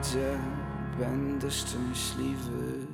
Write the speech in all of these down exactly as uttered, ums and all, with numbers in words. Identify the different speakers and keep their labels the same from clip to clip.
Speaker 1: gdzie będę szczęśliwy.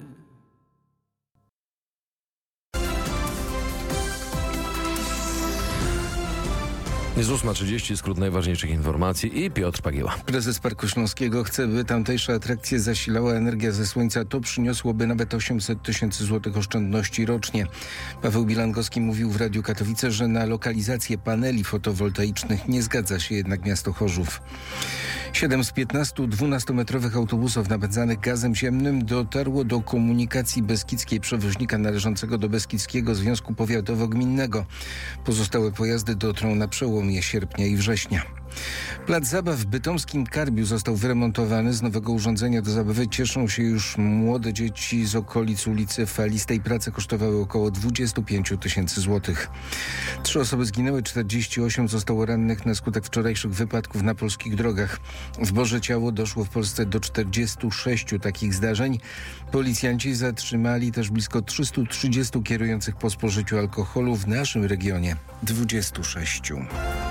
Speaker 2: Jest ósma trzydzieści, skrót najważniejszych informacji i Piotr Pagieła.
Speaker 3: Prezes Parku Śląskiego chce, by tamtejsze atrakcje zasilała energia ze słońca. To przyniosłoby nawet osiemset tysięcy złotych oszczędności rocznie. Paweł Bilangowski mówił w Radiu Katowice, że na lokalizację paneli fotowoltaicznych nie zgadza się jednak miasto Chorzów. Siedem z piętnastu dwunastometrowych autobusów napędzanych gazem ziemnym dotarło do komunikacji beskidzkiej przewoźnika należącego do Beskidzkiego Związku Powiatowo-Gminnego. Pozostałe pojazdy dotrą na przełomie sierpnia i września. Plac zabaw w bytomskim Karbiu został wyremontowany. Z nowego urządzenia do zabawy cieszą się już młode dzieci z okolic ulicy Falistej. Prace kosztowały około dwadzieścia pięć tysięcy złotych. Trzy osoby zginęły, czterdzieści osiem zostało rannych na skutek wczorajszych wypadków na polskich drogach. W Boże Ciało doszło w Polsce do czterdziestu sześciu takich zdarzeń. Policjanci zatrzymali też blisko trzystu trzydziestu kierujących po spożyciu alkoholu. W naszym regionie dwudziestu sześciu.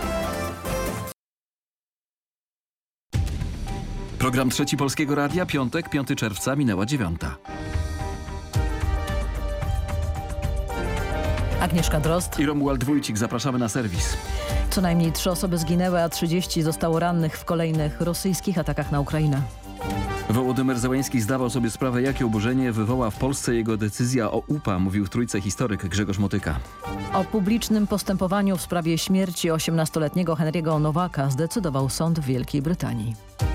Speaker 4: Program Trzeci Polskiego Radia, piątek, piątego czerwca, minęła dziewiąta.
Speaker 5: Agnieszka Drozd
Speaker 4: I Romuald Wójcik, zapraszamy na serwis.
Speaker 5: Co najmniej trzy osoby zginęły, a trzydzieści zostało rannych w kolejnych rosyjskich atakach na Ukrainę.
Speaker 4: Wołodymyr Zełański zdawał sobie sprawę, jakie oburzenie wywoła w Polsce jego decyzja o U P A, mówił w Trójce historyk Grzegorz Motyka.
Speaker 5: O publicznym postępowaniu w sprawie śmierci osiemnastoletniego Henry'ego Nowaka zdecydował sąd w Wielkiej Brytanii.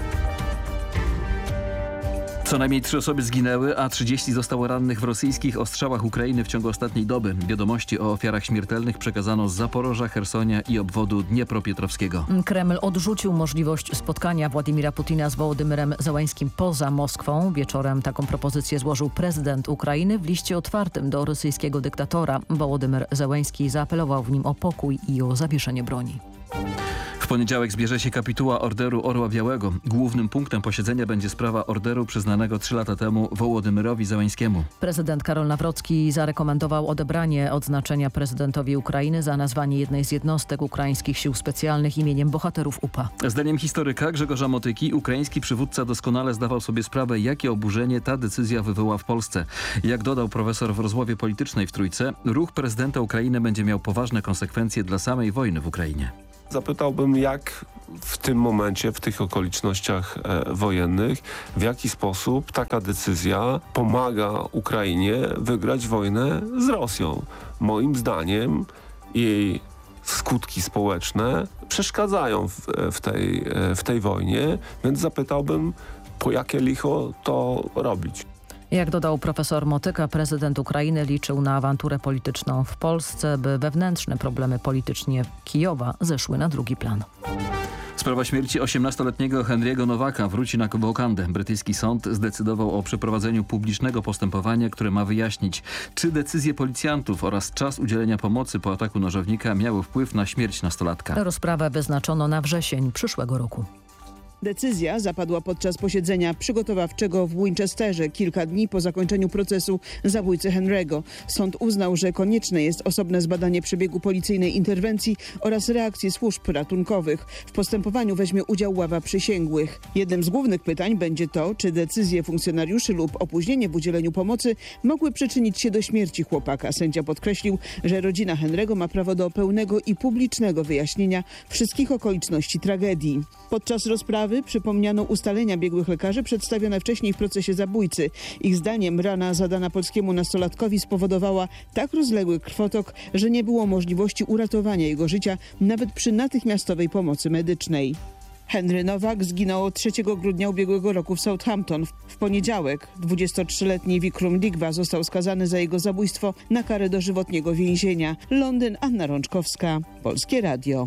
Speaker 4: Co najmniej trzy osoby zginęły, a trzydzieści zostało rannych w rosyjskich ostrzałach Ukrainy w ciągu ostatniej doby. Wiadomości o ofiarach śmiertelnych przekazano z Zaporoża, Chersonia i obwodu Dniepropietrowskiego.
Speaker 5: Kreml odrzucił możliwość spotkania Władimira Putina z Wołodymyrem Zełańskim poza Moskwą. Wieczorem taką propozycję złożył prezydent Ukrainy w liście otwartym do rosyjskiego dyktatora. Wołodymyr Zełański zaapelował w nim o pokój i o zawieszenie broni.
Speaker 4: W poniedziałek zbierze się kapituła Orderu Orła Białego. Głównym punktem posiedzenia będzie sprawa orderu przyznanego trzy lata temu Wołodymyrowi Zełańskiemu.
Speaker 5: Prezydent Karol Nawrocki zarekomendował odebranie odznaczenia prezydentowi Ukrainy za nazwanie jednej z jednostek ukraińskich sił specjalnych imieniem bohaterów U P A.
Speaker 4: Zdaniem historyka Grzegorza Motyki ukraiński przywódca doskonale zdawał sobie sprawę, jakie oburzenie ta decyzja wywoła w Polsce. Jak dodał profesor w rozmowie politycznej w Trójce, ruch prezydenta Ukrainy będzie miał poważne konsekwencje dla samej wojny w Ukrainie.
Speaker 6: Zapytałbym, jak w tym momencie, w tych okolicznościach e, wojennych, w jaki sposób taka decyzja pomaga Ukrainie wygrać wojnę z Rosją. Moim zdaniem jej skutki społeczne przeszkadzają w, w, tej, w tej wojnie, więc zapytałbym, po jakie licho to robić.
Speaker 5: Jak dodał profesor Motyka, prezydent Ukrainy liczył na awanturę polityczną w Polsce, by wewnętrzne problemy politycznie Kijowa zeszły na drugi plan.
Speaker 4: Sprawa śmierci osiemnastoletniego Henry'ego Nowaka wróci na wokandę. Brytyjski sąd zdecydował o przeprowadzeniu publicznego postępowania, które ma wyjaśnić, czy decyzje policjantów oraz czas udzielenia pomocy po ataku nożownika miały wpływ na śmierć nastolatka.
Speaker 5: Rozprawę wyznaczono na wrzesień przyszłego roku.
Speaker 7: Decyzja zapadła podczas posiedzenia przygotowawczego w Winchesterze kilka dni po zakończeniu procesu zabójcy Henry'ego. Sąd uznał, że konieczne jest osobne zbadanie przebiegu policyjnej interwencji oraz reakcji służb ratunkowych. W postępowaniu weźmie udział ława przysięgłych. Jednym z głównych pytań będzie to, czy decyzje funkcjonariuszy lub opóźnienie w udzieleniu pomocy mogły przyczynić się do śmierci chłopaka. Sędzia podkreślił, że rodzina Henry'ego ma prawo do pełnego i publicznego wyjaśnienia wszystkich okoliczności tragedii. Podczas rozprawy przypomniano ustalenia biegłych lekarzy przedstawione wcześniej w procesie zabójcy. Ich zdaniem rana zadana polskiemu nastolatkowi spowodowała tak rozległy krwotok, że nie było możliwości uratowania jego życia nawet przy natychmiastowej pomocy medycznej. Henry Nowak zginął trzeciego grudnia ubiegłego roku w Southampton. W poniedziałek dwudziestotrzyletni Vikram Digwa został skazany za jego zabójstwo na karę dożywotniego więzienia. Londyn, Anna Rączkowska, Polskie Radio.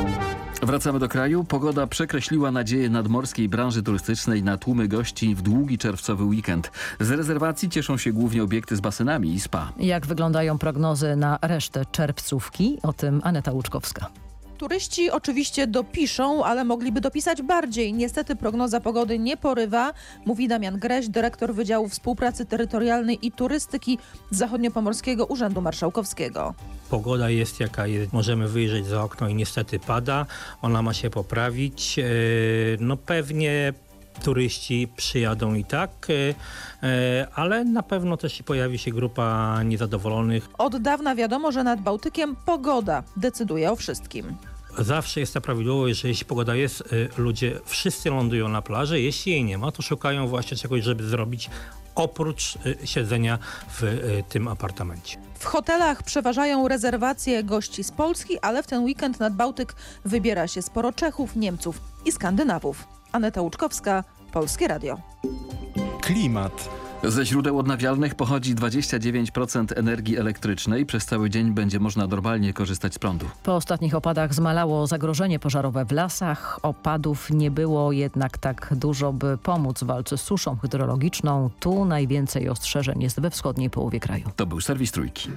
Speaker 4: Wracamy do kraju. Pogoda przekreśliła nadzieję nadmorskiej branży turystycznej na tłumy gości w długi czerwcowy weekend. Z rezerwacji cieszą się głównie obiekty z basenami i spa.
Speaker 5: Jak wyglądają prognozy na resztę czerwcówki? O tym Aneta Łuczkowska.
Speaker 8: Turyści oczywiście dopiszą, ale mogliby dopisać bardziej. Niestety prognoza pogody nie porywa, mówi Damian Greś, dyrektor Wydziału Współpracy Terytorialnej i Turystyki Zachodniopomorskiego Urzędu Marszałkowskiego.
Speaker 9: Pogoda jest jaka jest. Możemy wyjrzeć za okno i niestety pada. Ona ma się poprawić. No pewnie turyści przyjadą i tak, ale na pewno też pojawi się grupa niezadowolonych.
Speaker 8: Od dawna wiadomo, że nad Bałtykiem pogoda decyduje o wszystkim.
Speaker 9: Zawsze jest ta prawidłowość, że jeśli pogoda jest, ludzie wszyscy lądują na plaży. Jeśli jej nie ma, to szukają właśnie czegoś, żeby zrobić oprócz siedzenia w tym apartamencie.
Speaker 8: W hotelach przeważają rezerwacje gości z Polski, ale w ten weekend nad Bałtyk wybiera się sporo Czechów, Niemców i Skandynawów. Aneta Łuczkowska, Polskie Radio.
Speaker 10: Klimat.
Speaker 4: Ze źródeł odnawialnych pochodzi dwadzieścia dziewięć procent energii elektrycznej. Przez cały dzień będzie można normalnie korzystać z prądu.
Speaker 5: Po ostatnich opadach zmalało zagrożenie pożarowe w lasach. Opadów nie było jednak tak dużo, by pomóc w walce z suszą hydrologiczną. Tu najwięcej ostrzeżeń jest we wschodniej połowie kraju.
Speaker 4: To był serwis Trójki.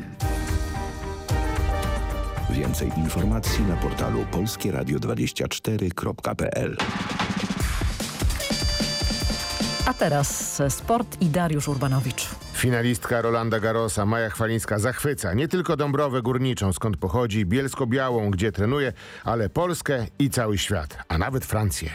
Speaker 11: Więcej informacji na portalu polskie radio dwadzieścia cztery kropka p l.
Speaker 5: A teraz sport i Dariusz Urbanowicz.
Speaker 12: Finalistka Rolanda Garrosa Maja Chwalińska zachwyca nie tylko Dąbrowę Górniczą, skąd pochodzi, Bielsko-Białą, gdzie trenuje, ale Polskę i cały świat, a nawet Francję.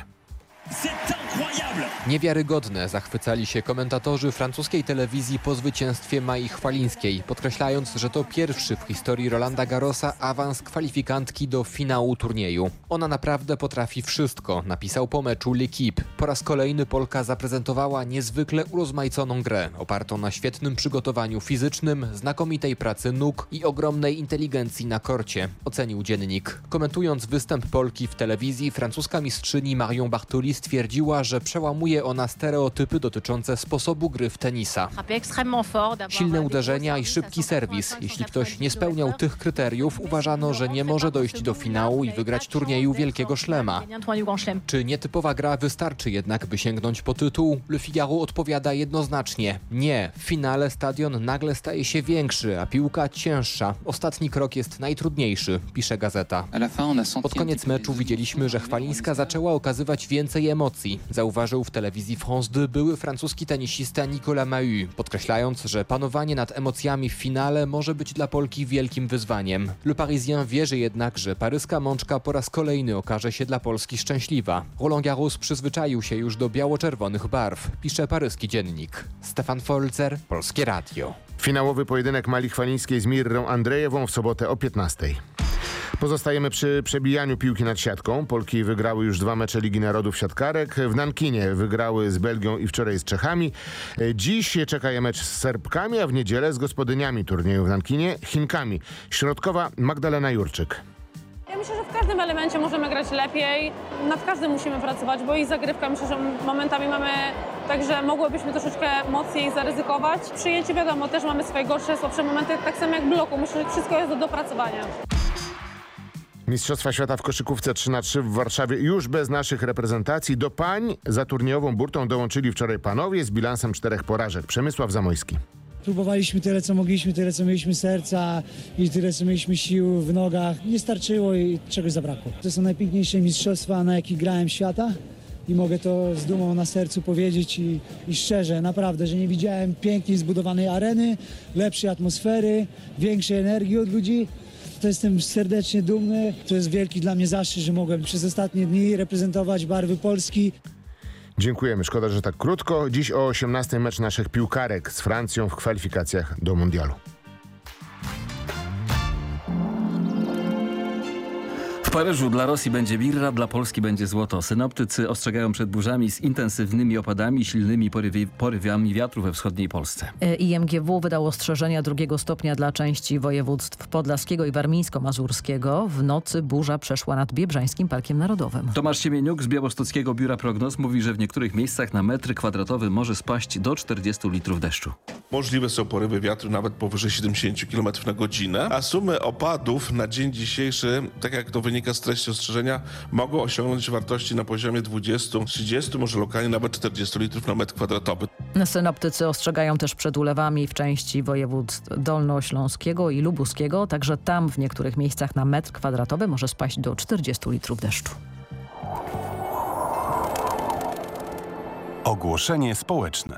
Speaker 13: Niewiarygodne zachwycali się komentatorzy francuskiej telewizji po zwycięstwie Mai Chwalińskiej, podkreślając, że to pierwszy w historii Rolanda Garrosa awans kwalifikantki do finału turnieju. Ona naprawdę potrafi wszystko, napisał po meczu L'Équipe. Po raz kolejny Polka zaprezentowała niezwykle urozmaiconą grę, opartą na świetnym przygotowaniu fizycznym, znakomitej pracy nóg i ogromnej inteligencji na korcie, ocenił dziennik. Komentując występ Polki w telewizji, francuska mistrzyni Marion Bartoli stwierdziła, że przełamuje ona stereotypy dotyczące sposobu gry w tenisa. Silne uderzenia i szybki serwis. Jeśli ktoś nie spełniał tych kryteriów, uważano, że nie może dojść do finału i wygrać turnieju Wielkiego Szlema. Czy nietypowa gra wystarczy jednak, by sięgnąć po tytuł? Le Figaro odpowiada jednoznacznie. Nie. W finale stadion nagle staje się większy, a piłka cięższa. Ostatni krok jest najtrudniejszy, pisze gazeta. Pod koniec meczu widzieliśmy, że Chwalińska zaczęła okazywać więcej emocji, zauważył w telewizji France dwa były francuski tenisista Nicolas Mahut, podkreślając, że panowanie nad emocjami w finale może być dla Polki wielkim wyzwaniem. Le Parisien wierzy jednak, że paryska mączka po raz kolejny okaże się dla Polski szczęśliwa. Roland Garros przyzwyczaił się już do biało-czerwonych barw, pisze paryski dziennik. Stefan Folzer, Polskie Radio.
Speaker 12: Finałowy pojedynek Mai Chwalińskiej z Mirrą Andrejewą w sobotę o piętnastej. Pozostajemy przy przebijaniu piłki nad siatką. Polki wygrały już dwa mecze Ligi Narodów siatkarek. W Nankinie wygrały z Belgią i wczoraj z Czechami. Dziś czeka je mecz z Serbkami, a w niedzielę z gospodyniami turnieju w Nankinie, Chinkami. Środkowa Magdalena Jurczyk.
Speaker 14: Ja myślę, że w każdym elemencie możemy grać lepiej. Nad każdym musimy pracować, bo i zagrywka myślę, że momentami mamy, także mogłybyśmy troszeczkę mocniej zaryzykować. Przyjęcie wiadomo, też mamy swoje gorsze, słabsze momenty, tak samo jak bloku. Myślę, że wszystko jest do dopracowania.
Speaker 12: Mistrzostwa Świata w koszykówce trzy na trzy w Warszawie już bez naszych reprezentacji. Do pań za turniejową burtą dołączyli wczoraj panowie z bilansem czterech porażek. Przemysław Zamojski.
Speaker 15: Próbowaliśmy tyle, co mogliśmy, tyle, co mieliśmy serca i tyle, co mieliśmy sił w nogach. Nie starczyło i czegoś zabrakło. To są najpiękniejsze mistrzostwa, na jakich grałem świata i mogę to z dumą na sercu powiedzieć i, i szczerze, naprawdę, że nie widziałem piękniej zbudowanej areny, lepszej atmosfery, większej energii od ludzi. To jestem serdecznie dumny. To jest wielki dla mnie zaszczyt, że mogłem przez ostatnie dni reprezentować barwy Polski.
Speaker 12: Dziękujemy. Szkoda, że tak krótko. Dziś o osiemnastej mecz naszych piłkarek z Francją w kwalifikacjach do mundialu.
Speaker 4: W Paryżu dla Rosji będzie birra, dla Polski będzie złoto. Synoptycy ostrzegają przed burzami z intensywnymi opadami i silnymi porywi, porywami wiatru we wschodniej Polsce.
Speaker 5: I M G W wydał ostrzeżenia drugiego stopnia dla części województw podlaskiego i warmińsko-mazurskiego. W nocy burza przeszła nad Biebrzańskim Parkiem Narodowym.
Speaker 4: Tomasz Siemieniuk z Białostockiego Biura Prognoz mówi, że w niektórych miejscach na metr kwadratowy może spaść do czterdziestu litrów deszczu.
Speaker 16: Możliwe są porywy wiatru nawet powyżej siedemdziesięciu kilometrów na godzinę, a sumy opadów na dzień dzisiejszy, tak jak to wynika z treści ostrzeżenia, mogą osiągnąć wartości na poziomie dwudziestu, trzydziestu, może lokalnie nawet czterdziestu litrów na metr kwadratowy.
Speaker 5: Synoptycy ostrzegają też przed ulewami w części województw dolnośląskiego i lubuskiego, także tam w niektórych miejscach na metr kwadratowy może spaść do czterdziestu litrów deszczu.
Speaker 10: Ogłoszenie społeczne.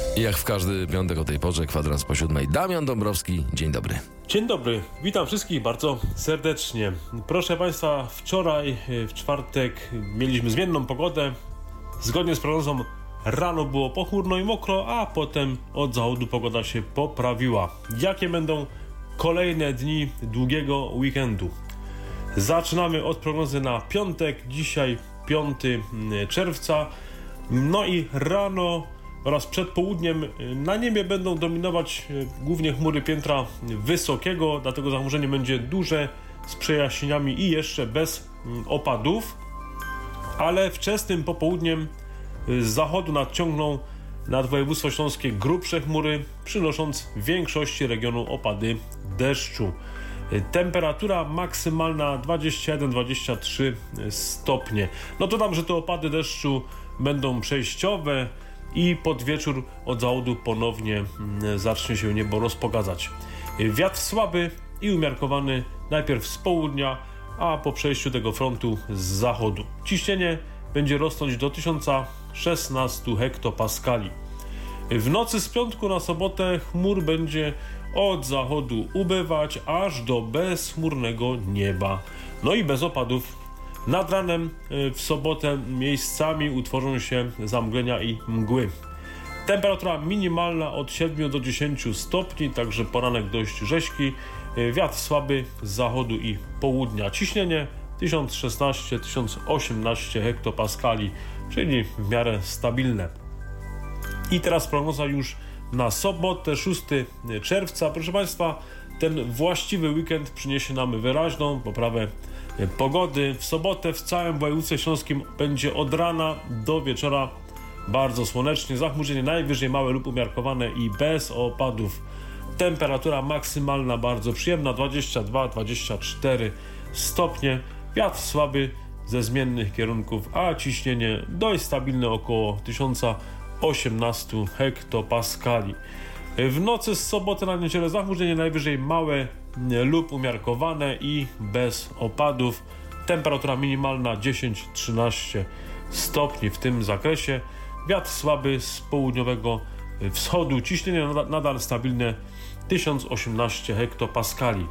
Speaker 2: I jak w każdy piątek o tej porze, kwadrans po siódmej. Damian Dąbrowski, dzień dobry.
Speaker 17: Dzień dobry, witam wszystkich bardzo serdecznie. Proszę Państwa, wczoraj w czwartek mieliśmy zmienną pogodę. Zgodnie z prognozą rano było pochmurno i mokro, a potem od zachodu pogoda się poprawiła. Jakie będą kolejne dni długiego weekendu? Zaczynamy od prognozy na piątek, dzisiaj piątego czerwca. No i rano oraz przed południem na niebie będą dominować głównie chmury piętra wysokiego, dlatego zachmurzenie będzie duże z przejaśnieniami i jeszcze bez opadów, ale wczesnym popołudniem z zachodu nadciągną nad województwo śląskie grubsze chmury, przynosząc w większości regionu opady deszczu. Temperatura maksymalna dwadzieścia jeden dwadzieścia trzy stopnie. No dodam, że te opady deszczu będą przejściowe i pod wieczór od zachodu ponownie zacznie się niebo rozpogadzać. Wiatr słaby i umiarkowany najpierw z południa, a po przejściu tego frontu z zachodu. Ciśnienie będzie rosnąć do tysiąc szesnaście hektopaskali. W nocy z piątku na sobotę chmur będzie od zachodu ubywać aż do bezchmurnego nieba. No i bez opadów. Nad ranem w sobotę miejscami utworzą się zamglenia i mgły. Temperatura minimalna od siedmiu do dziesięciu stopni, także poranek dość rzeźki. Wiatr słaby z zachodu i południa. Ciśnienie tysiąc szesnaście do tysiąc osiemnaście hektopaskali, czyli w miarę stabilne. I teraz prognoza już na sobotę, szóstego czerwca. Proszę Państwa, ten właściwy weekend przyniesie nam wyraźną poprawę pogody. W sobotę w całym województwie śląskim będzie od rana do wieczora bardzo słonecznie. Zachmurzenie najwyżej małe lub umiarkowane i bez opadów. Temperatura maksymalna bardzo przyjemna, dwadzieścia dwa dwadzieścia cztery stopnie. Wiatr słaby ze zmiennych kierunków, a ciśnienie dość stabilne około tysiąc osiemnaście hektopaskali. W nocy z soboty na niedzielę zachmurzenie najwyżej małe lub umiarkowane i bez opadów. Temperatura minimalna dziesięć do trzynastu stopni w tym zakresie. Wiatr słaby z południowego wschodu. Ciśnienie nadal stabilne tysiąc osiemnaście hektopaskali.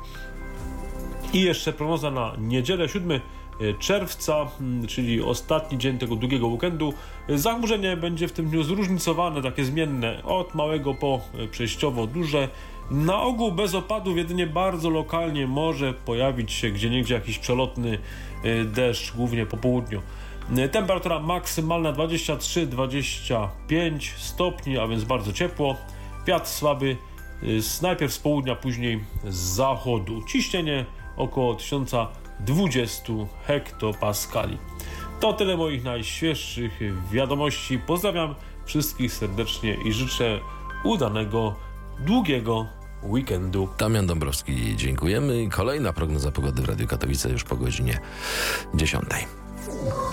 Speaker 17: I jeszcze prognoza na niedzielę, siódmego czerwca, czyli ostatni dzień tego długiego weekendu. Zachmurzenie będzie w tym dniu zróżnicowane, takie zmienne, od małego po przejściowo duże. Na ogół bez opadów, jedynie bardzo lokalnie może pojawić się gdzieniegdzie jakiś przelotny deszcz, głównie po południu. Temperatura maksymalna dwadzieścia trzy dwadzieścia pięć stopni, a więc bardzo ciepło. Wiatr słaby, najpierw z południa, później z zachodu. Ciśnienie około tysiąc dwadzieścia hektopaskali. To tyle moich najświeższych wiadomości. Pozdrawiam wszystkich serdecznie i życzę udanego, długiego weekendu.
Speaker 2: Damian Dąbrowski, dziękujemy. Kolejna prognoza pogody w Radiu Katowice już po godzinie dziesiątej.